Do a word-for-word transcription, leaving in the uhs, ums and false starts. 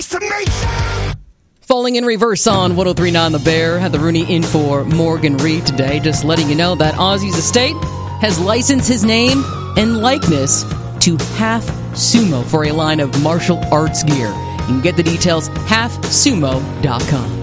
Falling in reverse on one oh three point nine The Bear. Had the Rooney in for Morgan Reed today. Just letting you know that Ozzy's estate has licensed his name and likeness to Half Sumo for a line of martial arts gear. You can get the details half sumo dot com.